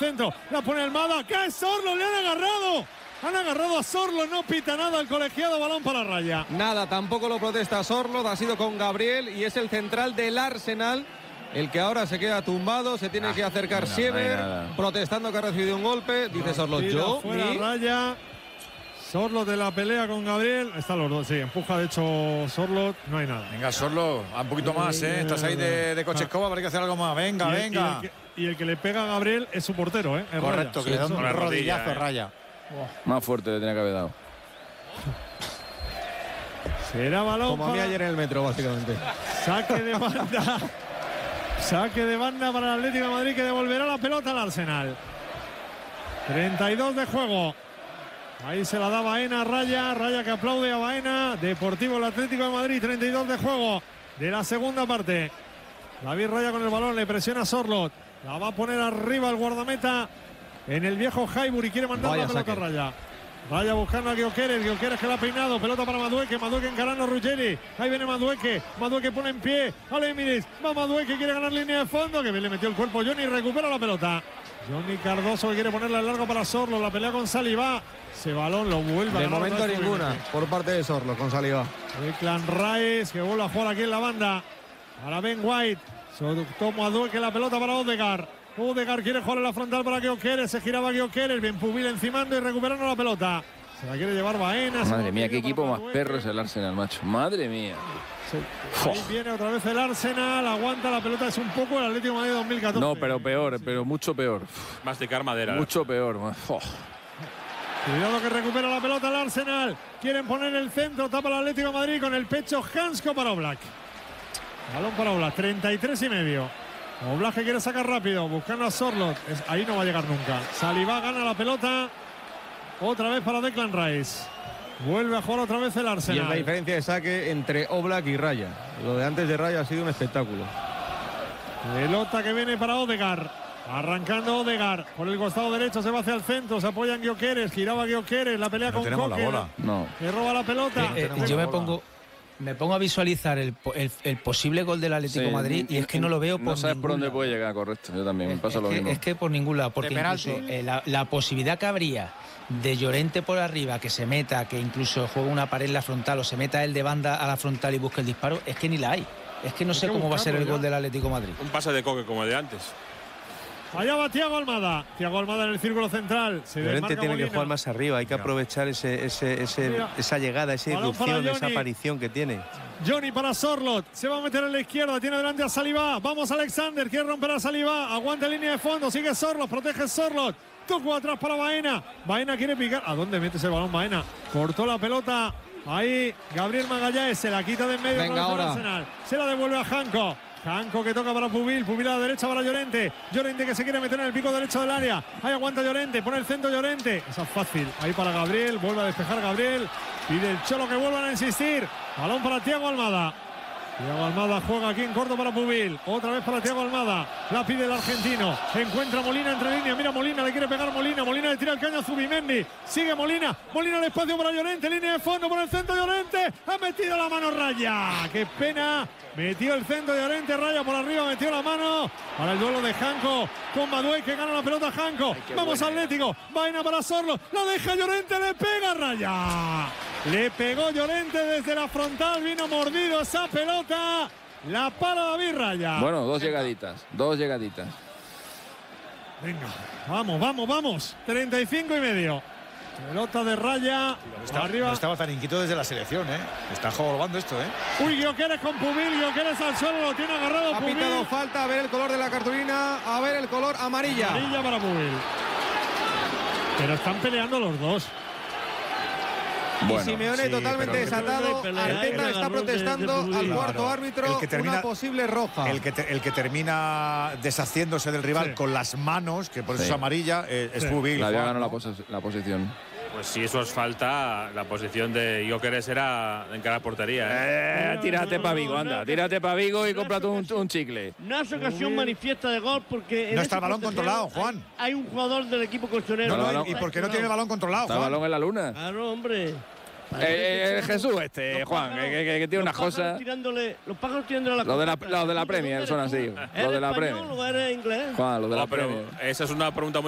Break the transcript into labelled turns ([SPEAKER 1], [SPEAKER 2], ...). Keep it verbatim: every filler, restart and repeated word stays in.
[SPEAKER 1] centro, la pone Almada, cae Sorlo, le han agarrado. Han agarrado a Sorlo, no pita nada el colegiado, balón para Raya.
[SPEAKER 2] Nada, tampoco lo protesta Sorlo, ha sido con Gabriel y es el central del Arsenal el que ahora se queda tumbado, se tiene ah, que acercar no, Siever, no protestando que ha recibido un golpe, dice Sorlo, yo,
[SPEAKER 1] fuera
[SPEAKER 2] mi...
[SPEAKER 1] Raya. Sorlo de la pelea con Gabriel, están los dos, sí, empuja de hecho Sorlo, no hay nada.
[SPEAKER 3] Venga Sorlo, un poquito más, ¿eh? Estás ahí de, de coche escoba, pero hay que hacer algo más, venga,
[SPEAKER 1] y el,
[SPEAKER 3] venga.
[SPEAKER 1] Y el, que, y el que le pega a Gabriel es su portero, ¿eh? Es
[SPEAKER 3] correcto,
[SPEAKER 1] Raya.
[SPEAKER 3] que sí, le da un
[SPEAKER 4] rodillazo,
[SPEAKER 3] rodillazo
[SPEAKER 4] eh.
[SPEAKER 3] Raya.
[SPEAKER 5] Oh. Más fuerte le tenía que haber dado.
[SPEAKER 1] Será balón
[SPEAKER 2] como
[SPEAKER 1] para...
[SPEAKER 2] a mí ayer en el metro, básicamente.
[SPEAKER 1] Saque de banda. Saque de banda para el Atlético de Madrid, que devolverá la pelota al Arsenal. treinta y dos de juego. Ahí se la da Baena a Raya. Raya que aplaude a Baena. Deportivo el Atlético de Madrid. treinta y dos de juego de la segunda parte. David Raya con el balón. Le presiona a Sorlot. La va a poner arriba el guardameta en el viejo Highbury. Quiere mandar Vaya la pelota saque. a Raya. Raya buscando a Gyökeres. Gyökeres que la ha peinado. Pelota para Madueque. Madueque encarando a Ruggeri. Ahí viene Madueque. Madueque pone en pie al Emirates. Va Madueque. Quiere ganar línea de fondo. Que bien le metió el cuerpo Johnny. Recupera la pelota. Johnny Cardoso que quiere ponerla en largo para Sorlo. La pelea con Saliba. Ese balón lo vuelve
[SPEAKER 2] de
[SPEAKER 1] a ganar.
[SPEAKER 2] De momento ninguna por parte de Sorlo con Saliba.
[SPEAKER 1] Declan Rice que vuelve a jugar aquí en la banda. Para Ben White. Toma Madueque la pelota para Odegaard. Odegaard quiere jugar en la frontal para Gyökeres. Se giraba Gyökeres. Bien Pubil encimando y recuperando la pelota. Se la quiere llevar Baena.
[SPEAKER 5] Madre mía, qué equipo más perro es el Arsenal, macho. Madre mía.
[SPEAKER 1] Sí. Ahí viene otra vez el Arsenal. Aguanta la pelota. Es un poco el Atlético de Madrid dos mil catorce.
[SPEAKER 5] No, pero peor, sí. pero mucho peor.
[SPEAKER 4] Masticar madera.
[SPEAKER 5] Mucho peor. Oh.
[SPEAKER 1] Cuidado que recupera la pelota el Arsenal. Quieren poner el centro. Tapa el Atlético de Madrid con el pecho. Hansko para Oblak. Balón para Oblak. treinta y tres y medio. Oblak que quiere sacar rápido. Buscando a Sorlot. Es, ahí no va a llegar nunca. Saliba gana la pelota. Otra vez para Declan Rice. Vuelve a jugar otra vez el Arsenal.
[SPEAKER 2] Y es la diferencia de saque entre Oblak y Raya. Lo de antes de Raya ha sido un espectáculo.
[SPEAKER 1] Pelota que viene para Odegaard. Arrancando Odegaard. Por el costado derecho se va hacia el centro. Se apoya en Gyökeres. Giraba Gyökeres. La pelea
[SPEAKER 3] no
[SPEAKER 1] con
[SPEAKER 3] tenemos
[SPEAKER 1] Coque.
[SPEAKER 3] la bola.
[SPEAKER 5] No.
[SPEAKER 1] Que roba la pelota.
[SPEAKER 6] Eh, eh, yo me pongo... Me pongo a visualizar el, el, el posible gol del Atlético de sí, Madrid y es que no lo veo por
[SPEAKER 5] No sabes por dónde
[SPEAKER 6] lado.
[SPEAKER 5] puede llegar, correcto. Yo también, me pasa
[SPEAKER 6] es
[SPEAKER 5] lo
[SPEAKER 6] que,
[SPEAKER 5] mismo.
[SPEAKER 6] Es que por ningún lado, porque incluso eh, la, la posibilidad que habría de Llorente por arriba, que se meta, que incluso juegue una pared en la frontal o se meta él de banda a la frontal y busque el disparo, es que ni la hay. Es que no sé cómo va a ser el gol del Atlético de Madrid.
[SPEAKER 4] Un pase de Coque como el de antes.
[SPEAKER 1] Allá va Thiago Almada. Thiago Almada en el círculo central. Se
[SPEAKER 7] Llorente tiene
[SPEAKER 1] Molina.
[SPEAKER 7] que jugar más arriba. Hay que aprovechar ese, ese, ese, esa llegada, esa irrupción, esa aparición que tiene.
[SPEAKER 1] Johnny para Sorlot. Se va a meter en la izquierda. Tiene delante a Saliba. Vamos Alexander. Quiere romper a Saliba. Aguanta línea de fondo. Sigue Sorlot. Protege Sorlot. Tocó atrás para Baena. Baena quiere picar. ¿A dónde mete ese balón Baena? Cortó la pelota. Ahí Gabriel Magallanes se la quita de en medio.
[SPEAKER 2] Venga ahora.
[SPEAKER 1] Arsenal. Se la devuelve a Janko. Janko que toca para Pubil, Pubil a la derecha para Llorente. Llorente que se quiere meter en el pico derecho del área. Ahí aguanta Llorente, pone el centro Llorente. Esa es fácil. Ahí para Gabriel, vuelve a despejar Gabriel. Pide el Cholo que vuelvan a insistir. Balón para Thiago Almada. Thiago Almada juega aquí en corto para Pubil. Otra vez para Thiago Almada. La pide el argentino. Encuentra Molina entre líneas. Mira Molina, le quiere pegar Molina. Molina le tira el caño a Zubimendi. Sigue Molina. Molina el espacio para Llorente. Línea de fondo por el centro Llorente. Ha metido la mano Raya. Qué pena. Metió el centro de Llorente, Raya por arriba, metió la mano para el duelo de Janko con Madueque que gana la pelota Janko. Vamos buena. Atlético, Baena para Sorlo, la deja Llorente, le pega Raya. Le pegó Llorente desde la frontal, vino mordido esa pelota. La para David Raya.
[SPEAKER 5] Bueno, dos llegaditas, dos llegaditas.
[SPEAKER 1] Venga, vamos, vamos, vamos. treinta y cinco y medio. Pelota de Raya.
[SPEAKER 3] No estaba,
[SPEAKER 1] arriba.
[SPEAKER 3] No estaba tan inquieto desde la selección, ¿eh? Está jugando esto, ¿eh?
[SPEAKER 1] Uy, Gyökeres con Pubil. Gyökeres al suelo, lo tiene agarrado.
[SPEAKER 2] Ha
[SPEAKER 1] Pubil.
[SPEAKER 2] pitado falta, a ver el color de la cartulina, a ver el color amarilla.
[SPEAKER 1] Amarilla para Pubil. Pero están peleando los dos.
[SPEAKER 2] Bueno, y Simeone sí, totalmente desatado. Arteta está protestando de, de al cuarto claro. árbitro que termina, una posible roja.
[SPEAKER 3] El que, te, el que termina deshaciéndose del rival sí. con las manos, que por eso sí. es amarilla, es, sí. es Pubil.
[SPEAKER 5] La había ganado la, pos la posición.
[SPEAKER 4] Pues si eso es falta, la posición de Gyökeres era en cada portería. ¿eh?
[SPEAKER 5] Eh, tírate para Vigo, anda. Tírate para Vigo y cómprate un, un chicle.
[SPEAKER 8] No es ocasión manifiesta de gol porque...
[SPEAKER 3] No está el balón controlado, Juan.
[SPEAKER 8] Hay, hay un jugador del equipo colchonero.
[SPEAKER 3] No, no, ¿y por qué no tiene el balón controlado,
[SPEAKER 5] Juan? Está el balón en la luna.
[SPEAKER 8] Claro, hombre.
[SPEAKER 5] Eh, eh, Jesús este, los Juan, pájaros, que, que, que tiene unas cosas.
[SPEAKER 8] Los pájaros tirándole la
[SPEAKER 5] Lo de la, lo de la Premier son así. Lo de la Premier.
[SPEAKER 8] ¿Eres inglés?
[SPEAKER 5] Juan, lo de la
[SPEAKER 4] no, pero
[SPEAKER 5] Premier.
[SPEAKER 4] esa es una pregunta muy